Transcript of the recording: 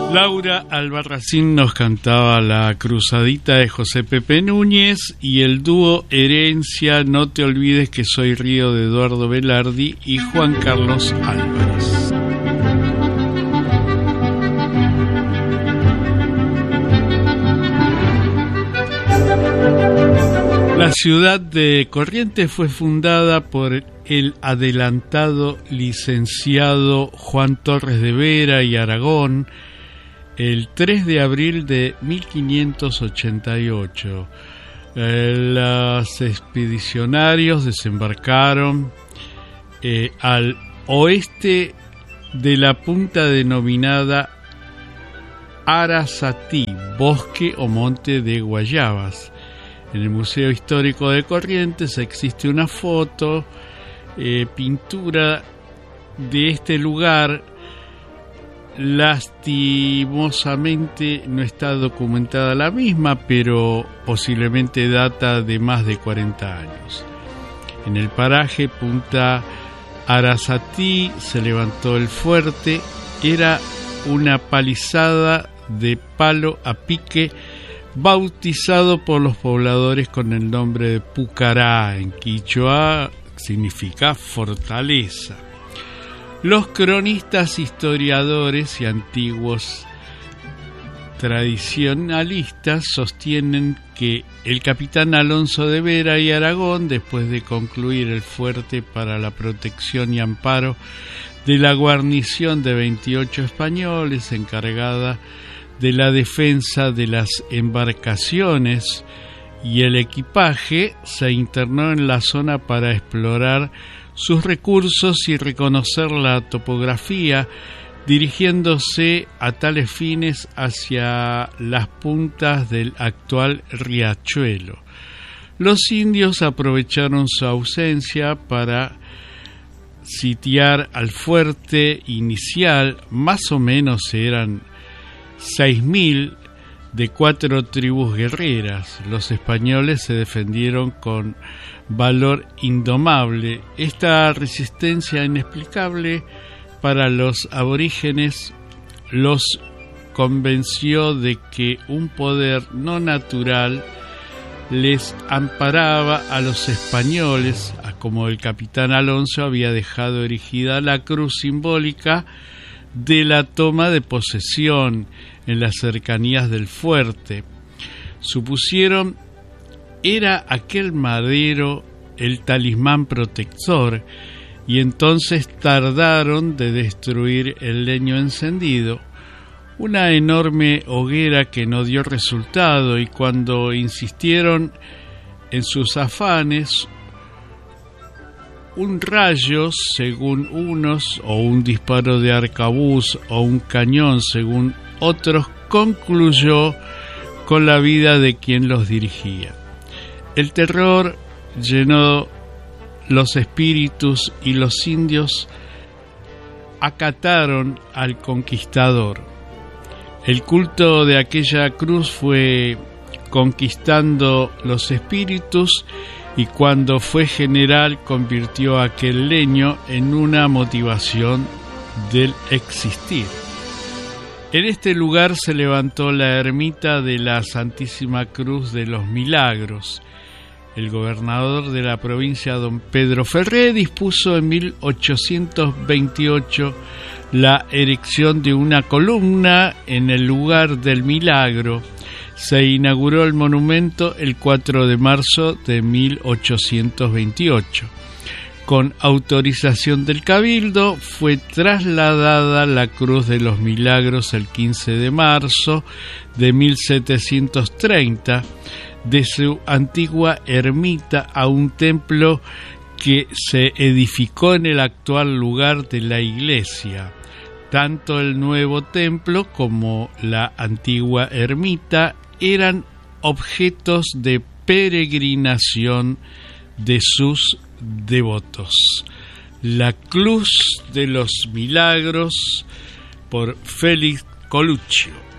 Laura Albarracín nos cantaba La Cruzadita de José Pepe Núñez y el dúo Herencia, No te olvides que soy río, de Eduardo Velardi y Juan Carlos Álvarez. La ciudad de Corrientes fue fundada por el adelantado licenciado Juan Torres de Vera y Aragón el 3 de abril de 1588. Los expedicionarios desembarcaron al oeste de la punta denominada Arasatí, bosque o monte de guayabas. En el Museo Histórico de Corrientes existe una foto, pintura de este lugar. Lastimosamente no está documentada la misma, pero posiblemente data de más de 40 años. En el paraje Punta Arasatí se levantó el fuerte. Era una palizada de palo a pique, bautizado por los pobladores con el nombre de Pucará. En quichua significa fortaleza. Los cronistas, historiadores y antiguos tradicionalistas sostienen que el capitán Alonso de Vera y Aragón, después de concluir el fuerte para la protección y amparo de la guarnición de 28 españoles encargada de la defensa de las embarcaciones y el equipaje, se internó en la zona para explorar sus recursos y reconocer la topografía, dirigiéndose a tales fines hacia las puntas del actual riachuelo. Los indios aprovecharon su ausencia para sitiar al fuerte inicial. Más o menos eran 6.000 de 4 tribus guerreras. Los españoles se defendieron con valor indomable. Esta resistencia inexplicable para los aborígenes los convenció de que un poder no natural les amparaba a los españoles, como el capitán Alonso había dejado erigida la cruz simbólica de la toma de posesión en las cercanías del fuerte. Supusieron era aquel madero el talismán protector, y entonces tardaron de destruir el leño encendido, una enorme hoguera que no dio resultado, y cuando insistieron en sus afanes, un rayo, según unos, o un disparo de arcabuz, o un cañón, según otros, concluyó con la vida de quien los dirigía. El terror llenó los espíritus y los indios acataron al conquistador. El culto de aquella cruz fue conquistando los espíritus, y cuando fue general convirtió aquel leño en una motivación del existir. En este lugar se levantó la ermita de la Santísima Cruz de los Milagros. El gobernador de la provincia, don Pedro Ferré, dispuso en 1828 la erección de una columna en el lugar del milagro. Se inauguró el monumento el 4 de marzo de 1828. Con autorización del Cabildo, fue trasladada la Cruz de los Milagros el 15 de marzo de 1730 de su antigua ermita a un templo que se edificó en el actual lugar de la iglesia. Tanto el nuevo templo como la antigua ermita eran objetos de peregrinación de sus devotos. La Cruz de los Milagros, por Félix Coluccio.